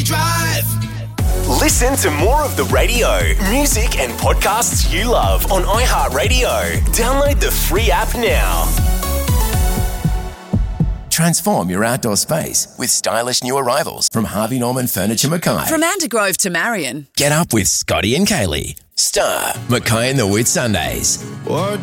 drive. Listen to more of the radio, music and podcasts you love on iHeartRadio. Download the free app now. Transform your outdoor space with stylish new arrivals from Harvey Norman Furniture Mackay. From Andergrove to Marion. Get up with Scotty and Kaylee. Star Mackay and the Whit Sundays. What